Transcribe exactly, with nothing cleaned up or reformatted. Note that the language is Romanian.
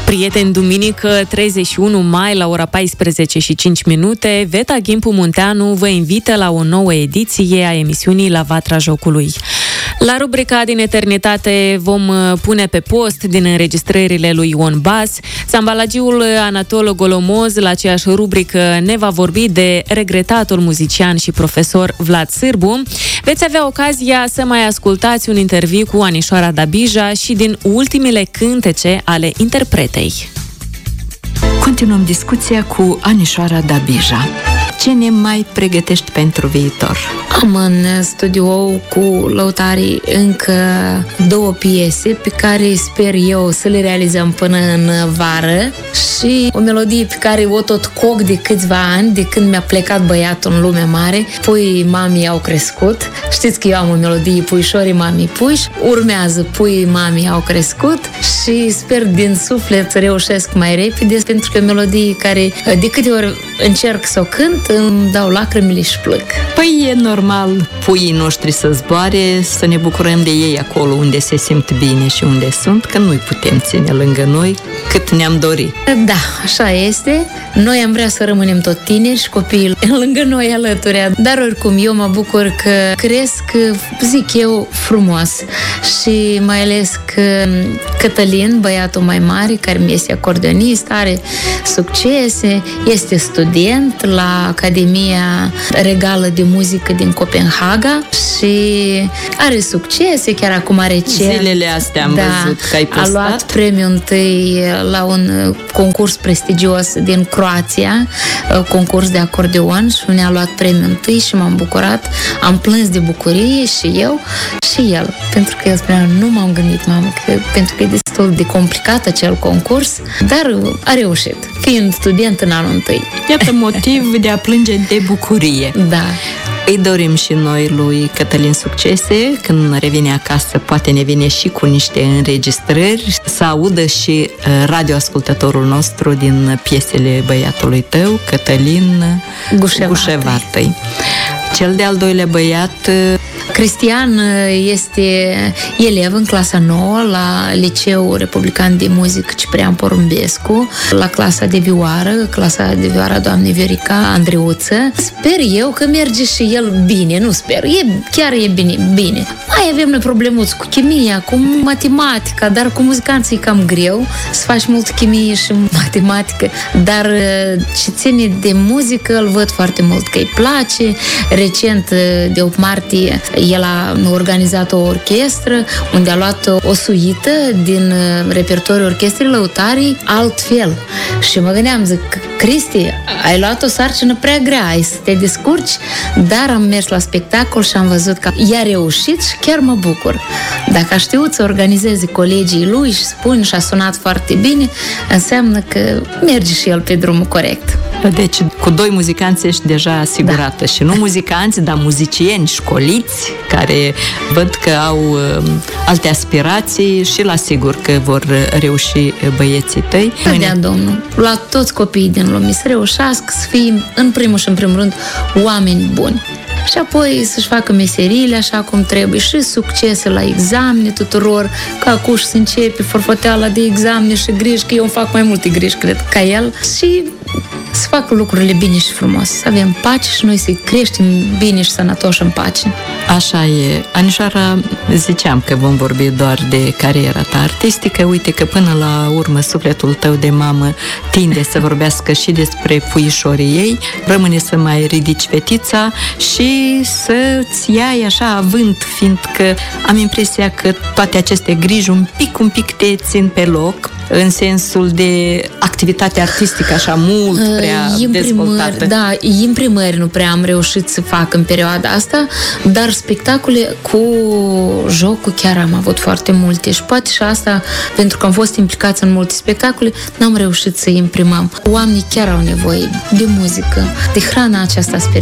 Prieteni, duminică treizeci și unu mai la ora paisprezece și cinci minute, Veta Ghimpu Munteanu vă invită la o nouă ediție a emisiunii La Vatra Jocului. La rubrica Din Eternitate vom pune pe post din înregistrările lui Ion Bas. Sambalagiul Anatol Golomoz, la aceeași rubrică, ne va vorbi de regretatul muzician și profesor Vlad Sârbu. Veți avea ocazia să mai ascultați un interviu cu Anișoara Dabija și din ultimele cântece ale interpretei. Continuăm discuția cu Anișoara Dabija. Ce ne mai pregătești pentru viitor? Am în studio cu lăutarii încă două piese pe care sper eu să le realizăm până în vară și o melodie pe care o tot coc de câțiva ani, de când mi-a plecat băiatul în lumea mare. Puii mamii au crescut. Știți că eu am o melodie, Puișorii mamii puiși. Urmează Puii mamii au crescut și sper din suflet să reușesc mai repede, pentru că e o melodie care de câte ori încerc să o cânt, îmi dau lacrimile și plâng. Păi e normal puii noștri să zboare, să ne bucurăm de ei acolo unde se simt bine și unde sunt, că nu-i putem ține lângă noi cât ne-am dori. Da, așa este. Noi am vrea să rămânem tot tineri și copiii lângă noi alături. Dar oricum eu mă bucur că cresc, zic eu, frumos. Și mai ales că Cătălin, băiatul mai mare, care mi este acordeonist, are succese, este student la Academia Regală de Muzică din Copenhaga și are succese, chiar acum recent. Zilele astea am da, văzut că ai postat. A luat premiul întâi la un concurs prestigios din Croația, concurs de acordeon, și unde a luat premiul întâi și m-am bucurat. Am plâns de bucurie și eu și el, pentru că el spunea, nu m-am gândit, mamă, că, pentru că e destul de complicat acel concurs, dar a reușit, fiind student în anul întâi. Iată motiv de a plânge de bucurie. Da. Îi dorim și noi lui Cătălin succese. Când revine acasă, poate ne vine și cu niște înregistrări, să audă și radioascultătorul nostru din piesele băiatului tău, Cătălin Gușevatăi. Cel de-al doilea băiat, Cristian, este elev în clasa nouă la Liceul Republican de Muzică Ciprian Porumbescu, la clasa de vioară, clasa de vioară a doamnei Viorica Andreuță. Sper eu că merge și el bine, nu sper, e, chiar e bine, bine. Mai avem noi problemuți cu chimia, cu matematica, dar cu muzicanții e cam greu să faci mult chimie și matematică, dar ce ține de muzică îl văd foarte mult că îi place. Recent, de opt martie, el a organizat o orchestră unde a luat o suită din repertoriul orchestrei Lăutarii Altfel. Și mă gândeam, zic, Cristi, ai luat o sarcină prea grea, ai să te descurci, dar am mers la spectacol și am văzut că i-a reușit și chiar mă bucur. Dacă a știut să organizeze colegii lui și spun și a sunat foarte bine, înseamnă că merge și el pe drumul corect. Deci, cu doi muzicanți ești deja asigurată. Da. Și nu muzicanți, dar muzicieni, școliți, care văd că au uh, alte aspirații și la sigur că vor reuși băieții tăi. Dea Domnul, la toți copiii din lume să reușească să fie, în primul și în primul rând, oameni buni. Și apoi să-și facă meseriile așa cum trebuie și succese la examene tuturor, că acum se începe forfoteala de examene și griji, că eu îmi fac mai multe griji, cred, ca el, și să facă lucrurile bine și frumos, să avem pace și noi să creștem bine și sănătoși în pace. Așa e. Anișoara, ziceam că vom vorbi doar de cariera ta artistică. Uite că până la urmă sufletul tău de mamă tinde să vorbească și despre puișorii ei. Rămâne să mai ridici fetița și să-ți iai așa avânt, fiindcă am impresia că toate aceste griji un pic, un pic te țin pe loc, în sensul de activitate artistică așa mult prea dezvoltată. Da, imprimări nu prea am reușit să fac în perioada asta, dar spectacole cu jocul chiar am avut foarte multe și poate și asta, pentru că am fost implicați în multe spectacole, n-am reușit să imprimăm. Oamenii chiar au nevoie de muzică, de hrana aceasta